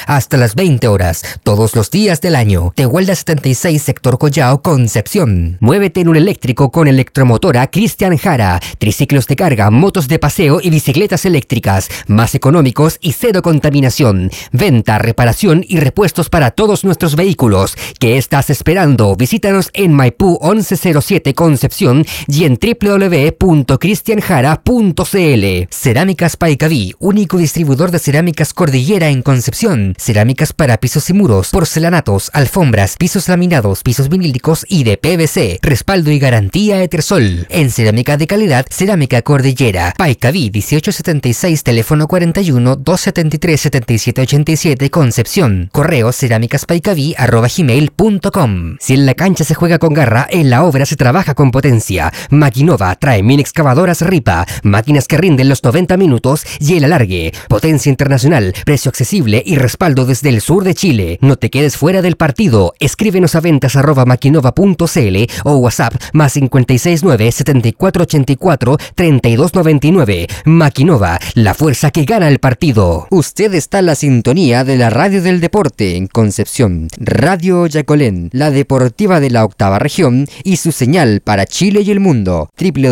hasta las 20 horas, todos los días del año. Tehuelda 76, sector Collao, Concepción. Muévete en un eléctrico con Electromotora Cristian Jara. Triciclos de carga, motos de paseo y bicicletas eléctricas, más económicos y cero contaminación. Venta, reparación y repuestos para todos nuestros vehículos. ¿Qué estás esperando? Visítanos en Maipú 1107 Concepción y en www.cristianjara.cl. Cerámicas Paicaví, único distribuidor de cerámicas Cordillera en Concepción. Cerámicas para pisos y muros, porcelanatos, alfombras, pisos laminados, pisos vinílicos y de PVC. Respaldo y garantía Etersol. En cerámica de calidad, Cerámica Cordillera. Paicaví 1876, teléfono 41 273 7787 Concepción. Correo cerámicaspaicaví@gmail.com. Si en la cancha se juega con garra, en la obra se trabaja con potencia. Maquinova trae mini excavadoras Ripa, máquinas que rinden los 90 minutos y el alargue. Potencia internacional, precio accesible y respaldo desde el sur de Chile. No te quedes fuera del partido. Escríbenos a ventas@maquinova.cl o WhatsApp +569 7484 3299. Maquinova, la fuerza que gana el partido. Usted está en la sintonía de la radio del deporte en Concepción. Radio Yacolén, la deportiva de la octava región y su señal para Chile y el mundo.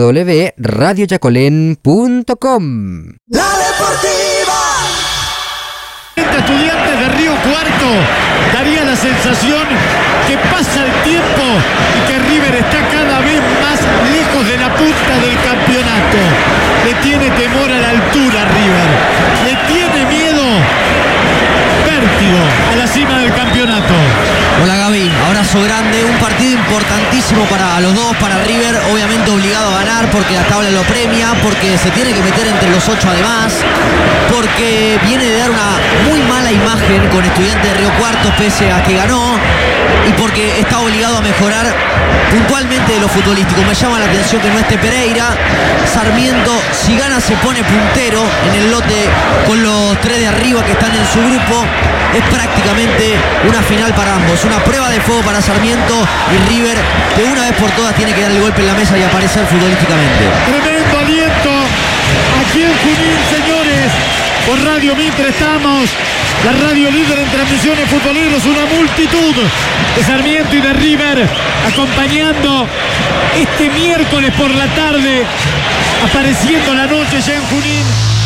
www.radioyacolén.com. La deportiva. Estudiantes de Río Cuarto daría la sensación que pasa el tiempo y que River está cada vez más lejos de la punta del campeonato. Le tiene temor a la altura River, le tiene miedo, vértigo a la cima del campeonato. Hola Gaby, abrazo grande, un partido importantísimo para los dos, para River, obviamente obligado a ganar porque la tabla lo premia, porque se tiene que meter entre los 8 además, porque viene de dar una muy mala imagen con Estudiantes de Río Cuarto pese a que ganó y porque está obligado a mejorar puntualmente de lo futbolístico. Me llama la atención que no esté Pereira. Sarmiento, si gana, se pone puntero en el lote con los 3 de arriba que están en su grupo. Es prácticamente una final para ambos, una prueba de fuego para Sarmiento y River, que una vez por todas tiene que dar el golpe en la mesa y aparecer futbolísticamente. Tremendo aliento aquí en Junín, señores. Por Radio Mitre estamos, la radio líder en transmisiones futboleras, una multitud de Sarmiento y de River acompañando este miércoles por la tarde, apareciendo la noche ya en Junín.